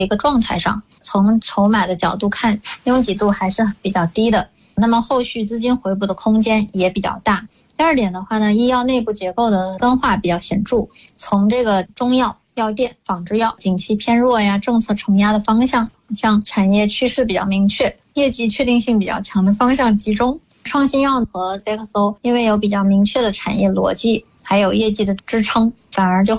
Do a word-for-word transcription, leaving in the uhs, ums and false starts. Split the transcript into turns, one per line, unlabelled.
一个状态上，从筹码的角度看，拥挤度还是比较低的，那么后续资金回补的空间也比较大。第二点的话呢，医药内部结构的分化比较显著，从这个中药、药店、仿制药景气偏弱呀，政策承压的方向，像产业趋势比较明确，业绩确定性比较强的方向集中。创新药和 Z X O 因为有比较明确的产业逻辑，还有业绩的支撑，反而就